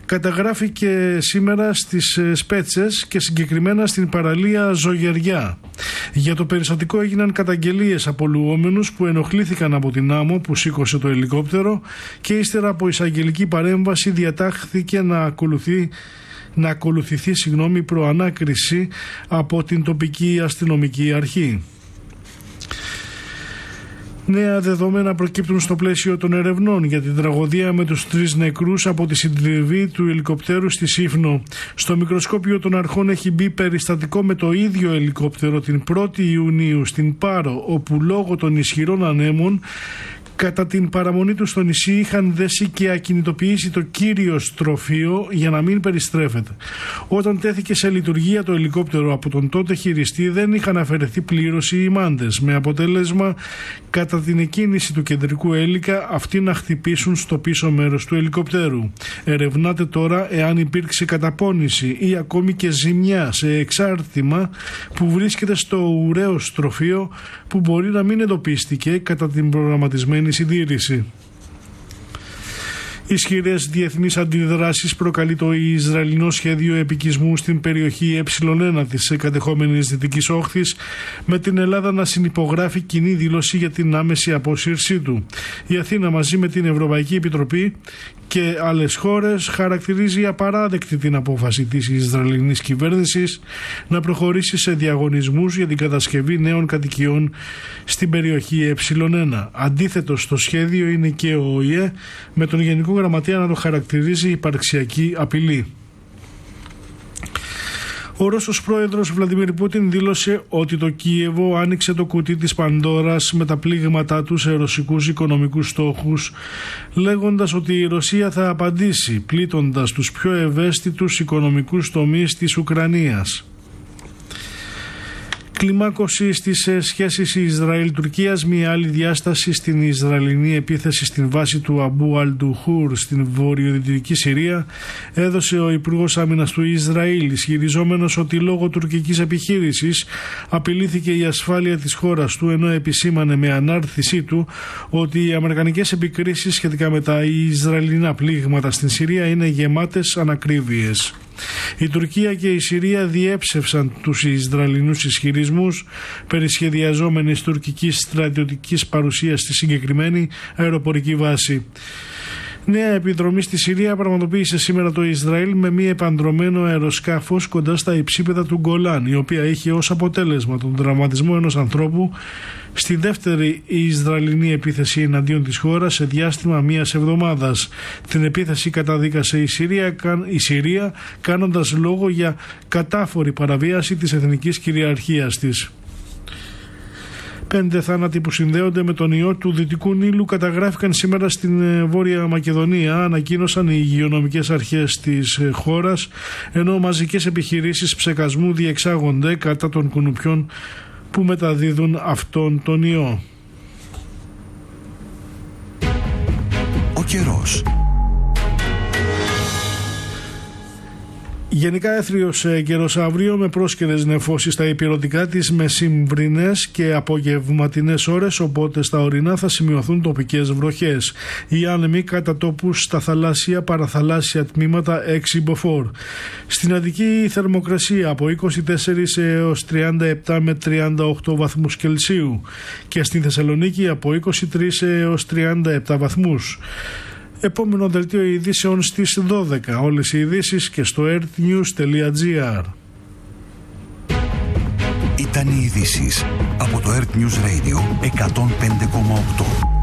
καταγράφηκε σήμερα στις Σπέτσες και συγκεκριμένα στην παραλία Ζωγεριά. Για το περιστατικό έγιναν καταγγελίες από λουόμενους που ενοχλήθηκαν από την άμμο που σήκωσε το ελικόπτερο και ύστερα από εισαγγελική παρέμβαση διατάχθηκε να ακολουθηθεί προανάκριση από την τοπική αστυνομική αρχή. Νέα δεδομένα προκύπτουν στο πλαίσιο των ερευνών για την τραγωδία με τους 3 νεκρούς από τη συντριβή του ελικοπτέρου στη Σύφνο. Στο μικροσκόπιο των αρχών έχει μπει περιστατικό με το ίδιο ελικόπτερο την 1η Ιουνίου στην Πάρο, όπου λόγω των ισχυρών ανέμων κατά την παραμονή του στο νησί είχαν δέσει και ακινητοποιήσει το κύριο στροφείο για να μην περιστρέφεται. Όταν τέθηκε σε λειτουργία το ελικόπτερο από τον τότε χειριστή δεν είχαν αφαιρεθεί πλήρως οι ημάντες, με αποτέλεσμα κατά την εκκίνηση του κεντρικού έλικα αυτοί να χτυπήσουν στο πίσω μέρος του ελικοπτέρου. Ερευνάται τώρα εάν υπήρξε καταπώνηση ή ακόμη και ζημιά σε εξάρτημα που βρίσκεται στο ουραίο στροφείο που μπορεί να μην εντοπίστηκε κατά την προγραμματισμένη συντήρηση. Ισχυρές διεθνείς αντιδράσεις προκαλεί το Ισραηλινό σχέδιο επικισμού στην περιοχή Ε1 της κατεχόμενης Δυτικής Όχθης, με την Ελλάδα να συνυπογράφει κοινή δήλωση για την άμεση απόσυρσή του. Η Αθήνα μαζί με την Ευρωπαϊκή Επιτροπή και άλλες χώρες χαρακτηρίζει απαράδεκτη την απόφαση της Ισραηλινής κυβέρνησης να προχωρήσει σε διαγωνισμούς για την κατασκευή νέων κατοικιών στην περιοχή Ε1. Αντίθετο στο σχέδιο είναι και ο ΟΗΕ, με τον Γενικό Γραμματέα να το χαρακτηρίζει υπαρξιακή απειλή. Ο Ρώσος πρόεδρος Βλαντιμίρ Πούτιν δήλωσε ότι το Κίεβο άνοιξε το κουτί της Παντόρας με τα πλήγματά του σε ρωσικούς οικονομικούς στόχους, λέγοντας ότι η Ρωσία θα απαντήσει πλήττοντας τους πιο ευαίσθητους οικονομικούς τομείς της Ουκρανίας. Κλιμάκωση στις σχέσεις Ισραήλ-Τουρκίας, μια άλλη διάσταση στην Ισραηλινή επίθεση στην βάση του Αμπού Αλ-Ντουχούρ στην βορειοδυτική Συρία, έδωσε ο Υπουργός Άμυνας του Ισραήλ, ισχυριζόμενος ότι λόγω τουρκικής επιχείρησης απειλήθηκε η ασφάλεια της χώρας του, ενώ επισήμανε με ανάρτησή του ότι οι αμερικανικές επικρίσεις σχετικά με τα Ισραηλινά πλήγματα στην Συρία είναι γεμάτες ανακρίβειες. Η Τουρκία και η Συρία διέψευσαν τους Ισραηλινούς ισχυρισμούς περί σχεδιαζόμενης τουρκικής στρατιωτικής παρουσίας στη συγκεκριμένη αεροπορική βάση. Νέα επιδρομή στη Συρία πραγματοποίησε σήμερα το Ισραήλ με μη επανδρωμένο αεροσκάφος κοντά στα υψίπεδα του Γκολάν, η οποία είχε ως αποτέλεσμα τον τραυματισμό ενός ανθρώπου στη δεύτερη Ισραηλινή επίθεση εναντίον της χώρας σε διάστημα μιας εβδομάδας. Την επίθεση καταδίκασε η Συρία κάνοντας λόγο για κατάφορη παραβίαση της εθνικής κυριαρχίας της. 5 θάνατοι που συνδέονται με τον ιό του Δυτικού Νείλου καταγράφηκαν σήμερα στην Βόρεια Μακεδονία, ανακοίνωσαν οι υγειονομικές αρχές της χώρας, ενώ μαζικές επιχειρήσεις ψεκασμού διεξάγονται κατά των κουνουπιών που μεταδίδουν αυτόν τον ιό. Ο καιρός. Γενικά έθριος καιρός αύριο με πρόσκαιρες νεφώσεις στα ηπειρωτικά της μεσημβρινές και απογευματινές ώρες, οπότε στα ορεινά θα σημειωθούν τοπικές βροχές. Οι άνεμοι κατά τόπους στα θαλάσσια παραθαλάσσια τμήματα 6 μποφόρ. Στην Αττική η θερμοκρασία από 24 έως 37 με 38 βαθμούς Κελσίου και στην Θεσσαλονίκη από 23 έως 37 βαθμούς. Επόμενο δελτίο ειδήσεων στις 12. Όλες οι ειδήσεις και στο earthnews.gr. Ήταν οι ειδήσεις από το Earth News Radio 105,8.